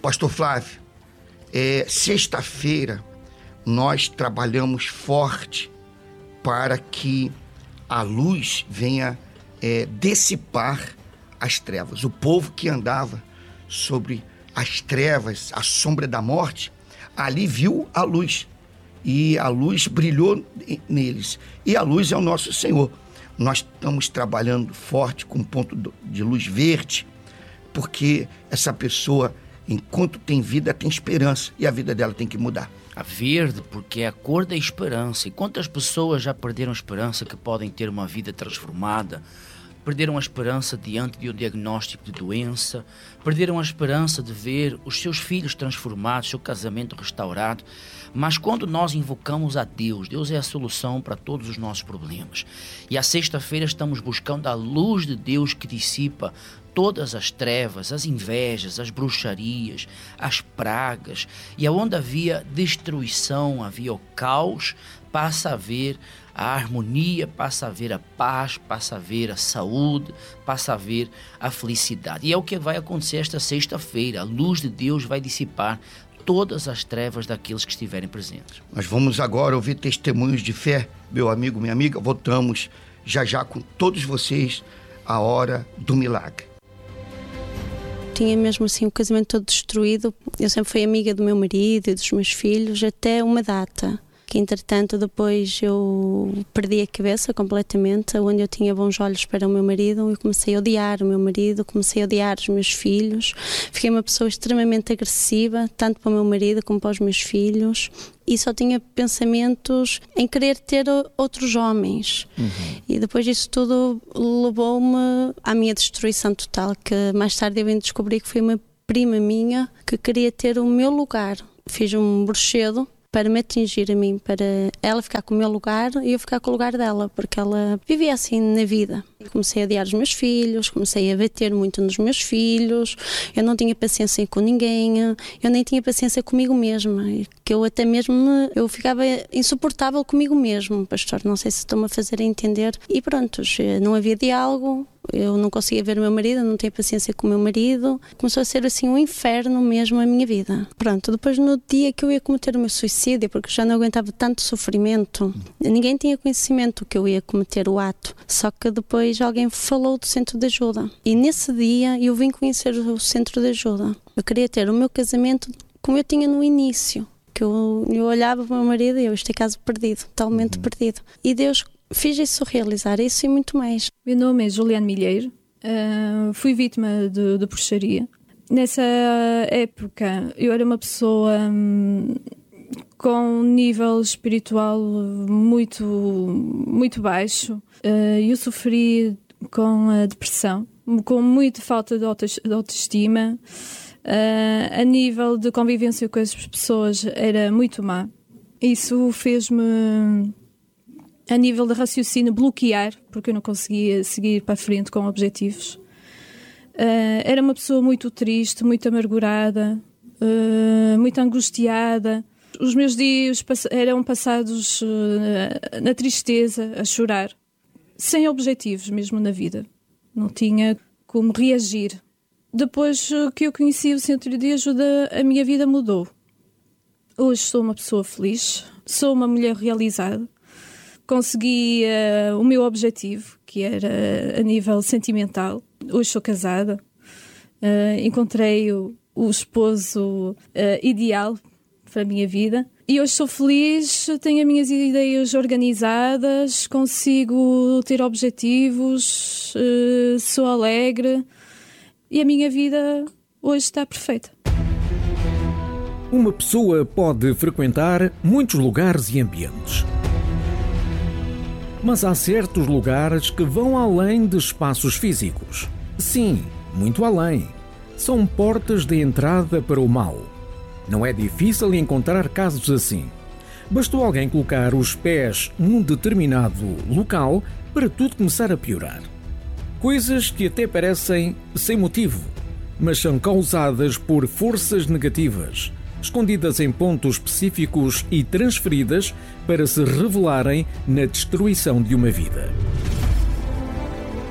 Pastor Flávio, sexta-feira nós trabalhamos forte para que a luz venha dissipar as trevas. O povo que andava sobre as trevas, a sombra da morte, ali viu a luz. E a luz brilhou neles. E a luz é o nosso Senhor. Nós estamos trabalhando forte com ponto de luz verde, porque essa pessoa, enquanto tem vida, tem esperança. E a vida dela tem que mudar. A verde, porque é a cor da esperança. E quantas pessoas já perderam a esperança que podem ter uma vida transformada? Perderam a esperança diante de um diagnóstico de doença, perderam a esperança de ver os seus filhos transformados, seu casamento restaurado. Mas quando nós invocamos a Deus, Deus é a solução para todos os nossos problemas. E à sexta-feira estamos buscando a luz de Deus que dissipa todas as trevas, as invejas, as bruxarias, as pragas. E aonde havia destruição, havia o caos, passa a haver a harmonia, passa a haver a paz, passa a haver a saúde, passa a haver a felicidade. E é o que vai acontecer esta sexta-feira. A luz de Deus vai dissipar todas as trevas daqueles que estiverem presentes. Nós vamos agora ouvir testemunhos de fé, meu amigo, minha amiga. Voltamos já com todos vocês à hora do milagre. Tinha mesmo assim o casamento todo destruído. Eu sempre fui amiga do meu marido e dos meus filhos até uma data. Que entretanto depois eu perdi a cabeça completamente, onde eu tinha bons olhos para o meu marido, eu comecei a odiar o meu marido, comecei a odiar os meus filhos, fiquei uma pessoa extremamente agressiva, tanto para o meu marido como para os meus filhos, e só tinha pensamentos em querer ter outros homens. E depois disso tudo levou-me à minha destruição total, que mais tarde eu vim descobrir que foi uma prima minha que queria ter o meu lugar. Fiz um bruxedo para me atingir a mim, para ela ficar com o meu lugar e eu ficar com o lugar dela, porque ela vivia assim na vida. Comecei a odiar os meus filhos, comecei a bater muito nos meus filhos, eu não tinha paciência com ninguém, eu nem tinha paciência comigo mesma, que eu até mesmo, eu ficava insuportável comigo mesmo, pastor, não sei se estou-me a fazer entender. E pronto, não havia diálogo, eu não conseguia ver o meu marido, eu não tinha paciência com o meu marido, começou a ser assim um inferno mesmo a minha vida. Pronto, depois no dia que eu ia cometer o meu suicídio, porque já não aguentava tanto sofrimento, ninguém tinha conhecimento que eu ia cometer o ato, só que depois alguém falou do centro de ajuda e nesse dia eu vim conhecer o centro de ajuda. Eu queria ter o meu casamento como eu tinha no início, que eu olhava para o meu marido e isto é caso perdido, totalmente perdido, e Deus fiz isso realizar, isso e muito mais. Meu nome é Juliane Milheiro, fui vítima de bruxaria. Nessa época eu era uma pessoa com um nível espiritual muito baixo. Eu sofri com a depressão, com muita falta de autoestima. A nível de convivência com as pessoas era muito má. Isso fez-me, a nível de raciocínio, bloquear, porque eu não conseguia seguir para a frente com objetivos. Era uma pessoa muito triste, muito amargurada, muito angustiada. Os meus dias eram passados na tristeza, a chorar, sem objetivos mesmo na vida. Não tinha como reagir. Depois que eu conheci o Centro de Ajuda, a minha vida mudou. Hoje sou uma pessoa feliz, sou uma mulher realizada. Consegui o meu objetivo, que era a nível sentimental. Hoje sou casada, encontrei o esposo ideal para a minha vida. E hoje sou feliz, tenho as minhas ideias organizadas, consigo ter objetivos, sou alegre e a minha vida hoje está perfeita. Uma pessoa pode frequentar muitos lugares e ambientes. Mas há certos lugares que vão além de espaços físicos. Sim, muito além. São portas de entrada para o mal. Não é difícil encontrar casos assim. Bastou alguém colocar os pés num determinado local para tudo começar a piorar. Coisas que até parecem sem motivo, mas são causadas por forças negativas, escondidas em pontos específicos e transferidas para se revelarem na destruição de uma vida.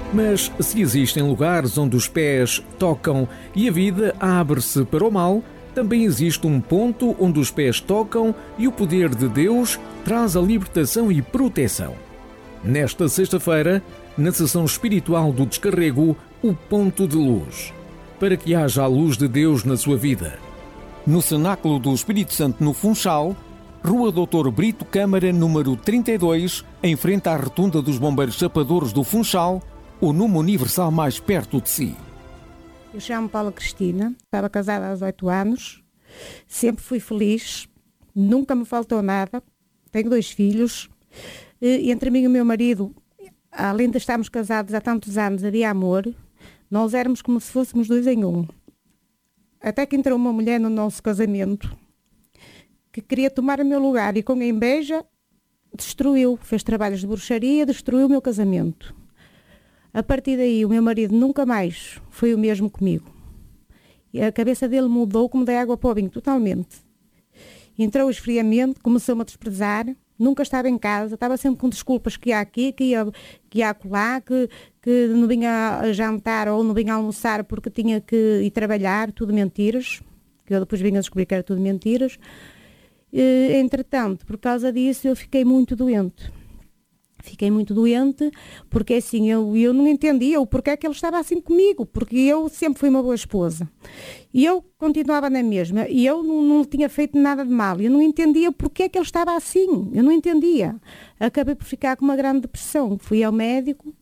Mas se existem lugares onde os pés tocam e a vida abre-se para o mal, também existe um ponto onde os pés tocam e o poder de Deus traz a libertação e proteção. Nesta sexta-feira, na sessão espiritual do Descarrego, o ponto de luz, para que haja a luz de Deus na sua vida. No Cenáculo do Espírito Santo, no Funchal, Rua Doutor Brito Câmara, número 32, em frente à Rotunda dos Bombeiros Chapadores do Funchal, o número universal mais perto de si. Eu chamo Paula Cristina, estava casada há 18 anos, sempre fui feliz, nunca me faltou nada, tenho 2 filhos, e entre mim e o meu marido, além de estarmos casados há tantos anos, havia amor, nós éramos como se fôssemos 2 em 1. Até que entrou uma mulher no nosso casamento que queria tomar o meu lugar e com a inveja destruiu, fez trabalhos de bruxaria, destruiu o meu casamento. A partir daí, o meu marido nunca mais foi o mesmo comigo. E a cabeça dele mudou como da água para o vinho, totalmente. Entrou o esfriamento, começou-me a desprezar, nunca estava em casa, estava sempre com desculpas que ia aqui, que ia acolá, que não vinha a jantar ou não vinha a almoçar porque tinha que ir trabalhar, tudo mentiras, que eu depois vinha a descobrir que era tudo mentiras. Entretanto, por causa disso, eu fiquei muito doente. Fiquei muito doente, porque assim, eu não entendia o porquê que ele estava assim comigo, porque eu sempre fui uma boa esposa. E eu continuava na mesma, e eu não tinha feito nada de mal. Eu não entendia o porquê que ele estava assim, eu não entendia. Acabei por ficar com uma grande depressão. Fui ao médico,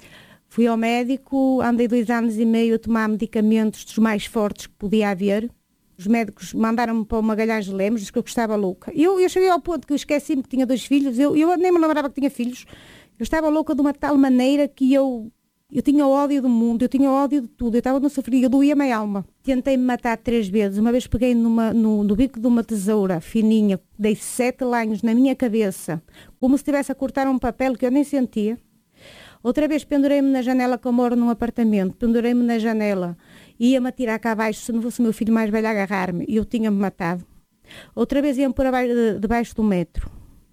andei 2 anos e meio a tomar medicamentos dos mais fortes que podia haver. Os médicos mandaram-me para o Magalhães de Lemos, disse que eu estava louca. Eu cheguei ao ponto que eu esqueci-me que tinha 2 filhos, eu nem me lembrava que tinha filhos. Eu estava louca de uma tal maneira que eu tinha ódio do mundo, eu tinha ódio de tudo, eu estava no sofrimento, eu doía-me a alma. Tentei-me matar 3 vezes, uma vez peguei no bico de uma tesoura fininha, dei 7 lanhos na minha cabeça, como se estivesse a cortar um papel que eu nem sentia. Outra vez pendurei-me na janela, que eu moro num apartamento, pendurei-me na janela, ia-me atirar cá abaixo, se não fosse o meu filho mais velho a agarrar-me, e eu tinha-me matado. Outra vez ia-me pôr debaixo do metro.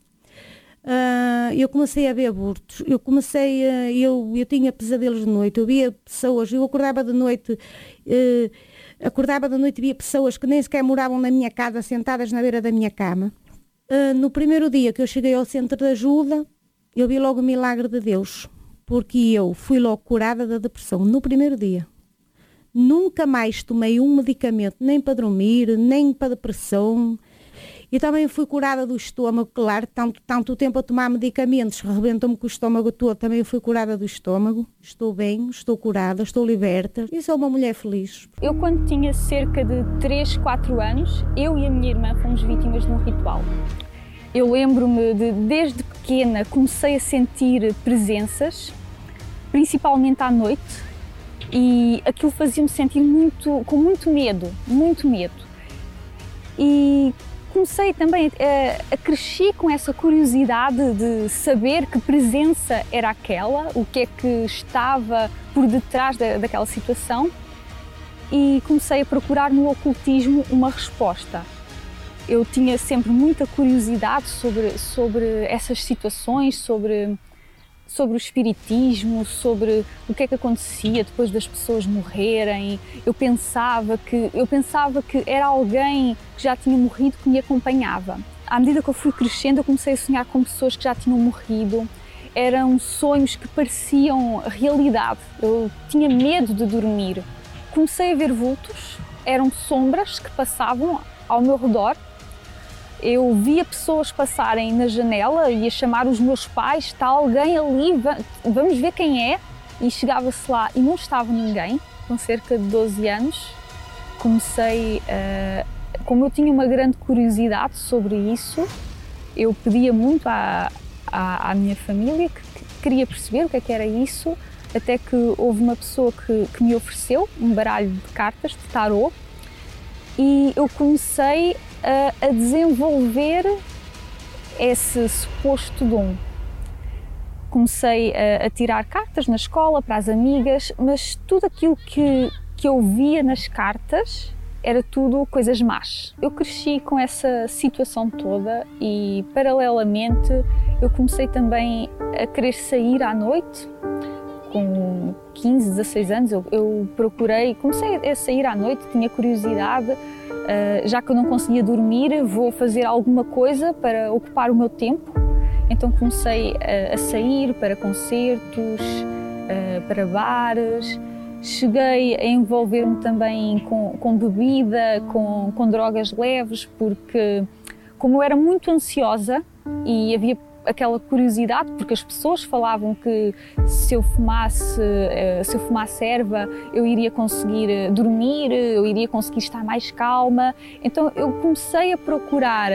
Eu comecei a ver abortos, eu tinha pesadelos de noite, eu via pessoas, eu acordava de noite e via pessoas que nem sequer moravam na minha casa, sentadas na beira da minha cama. No primeiro dia que eu cheguei ao centro de ajuda, eu vi logo o milagre de Deus, porque eu fui logo curada da depressão, no primeiro dia. Nunca mais tomei um medicamento, nem para dormir, nem para depressão. E também fui curada do estômago, claro, tanto tempo a tomar medicamentos, rebentou-me com o estômago todo, também fui curada do estômago. Estou bem, estou curada, estou liberta e sou uma mulher feliz. Eu, quando tinha cerca de 3, 4 anos, eu e a minha irmã fomos vítimas de um ritual. Eu lembro-me desde pequena, comecei a sentir presenças, principalmente à noite, e aquilo fazia-me sentir com muito medo. E comecei também a crescer com essa curiosidade de saber que presença era aquela, o que é que estava por detrás daquela situação, e comecei a procurar no ocultismo uma resposta. Eu tinha sempre muita curiosidade sobre essas situações, sobre o espiritismo, sobre o que é que acontecia depois das pessoas morrerem. Eu pensava que era alguém que já tinha morrido que me acompanhava. À medida que eu fui crescendo, eu comecei a sonhar com pessoas que já tinham morrido. Eram sonhos que pareciam realidade. Eu tinha medo de dormir. Comecei a ver vultos, eram sombras que passavam ao meu redor. Eu via pessoas passarem na janela, ia chamar os meus pais, está alguém ali, vamos ver quem é. E chegava-se lá e não estava ninguém, com cerca de 12 anos. Comecei, como eu tinha uma grande curiosidade sobre isso, eu pedia muito à minha família que queria perceber o que era isso, até que houve uma pessoa que me ofereceu um baralho de cartas de tarô e eu comecei a desenvolver esse suposto dom. Comecei a tirar cartas na escola para as amigas, mas tudo aquilo que eu via nas cartas era tudo coisas más. Eu cresci com essa situação toda e, paralelamente, eu comecei também a querer sair à noite. Com 15, 16 anos, eu comecei a sair à noite, tinha curiosidade. já que eu não conseguia dormir, vou fazer alguma coisa para ocupar o meu tempo. Então comecei a sair para concertos, para bares. Cheguei a envolver-me também com bebida, com drogas leves, porque como eu era muito ansiosa e havia aquela curiosidade, porque as pessoas falavam que se eu fumasse erva, eu iria conseguir dormir, eu iria conseguir estar mais calma. Então eu comecei a procurar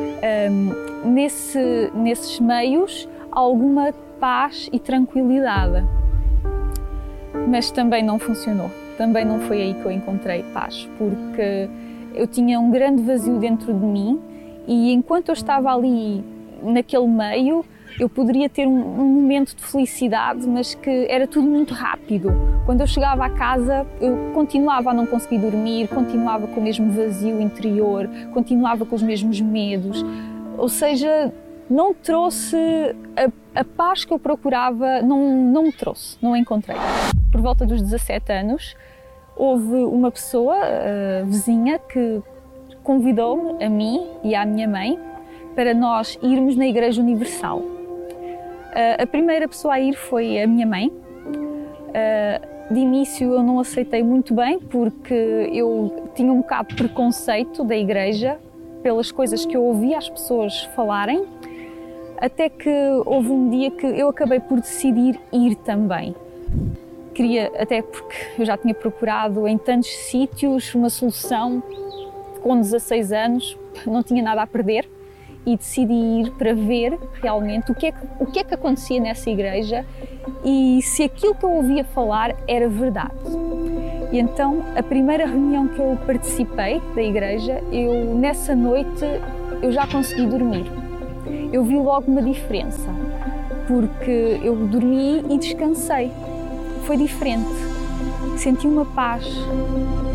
nesses meios alguma paz e tranquilidade. Mas também não funcionou. Também não foi aí que eu encontrei paz, porque eu tinha um grande vazio dentro de mim e enquanto eu estava ali naquele meio, eu poderia ter um momento de felicidade, mas que era tudo muito rápido. Quando eu chegava à casa, eu continuava a não conseguir dormir, continuava com o mesmo vazio interior, continuava com os mesmos medos. Ou seja, não trouxe a paz que eu procurava, não me trouxe, não a encontrei. Por volta dos 17 anos, houve uma pessoa, vizinha, que convidou-me, a mim e à minha mãe, para nós irmos na Igreja Universal. A primeira pessoa a ir foi a minha mãe. De início eu não aceitei muito bem, porque eu tinha um bocado de preconceito da igreja, pelas coisas que eu ouvia as pessoas falarem, até que houve um dia que eu acabei por decidir ir também. Queria, até porque eu já tinha procurado em tantos sítios uma solução, com 16 anos, não tinha nada a perder e decidi ir para ver realmente o que é que acontecia nessa igreja e se aquilo que eu ouvia falar era verdade. E então, a primeira reunião que eu participei da igreja, nessa noite eu já consegui dormir. Eu vi logo uma diferença, porque eu dormi e descansei. Foi diferente. Senti uma paz,